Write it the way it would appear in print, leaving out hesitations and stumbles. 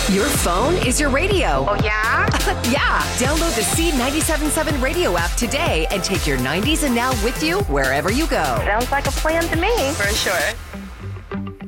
Your phone is your radio. Oh, yeah? Yeah. Download the C97.7 radio app today and take your 90s and now with you wherever you go. Sounds like a plan to me. For sure.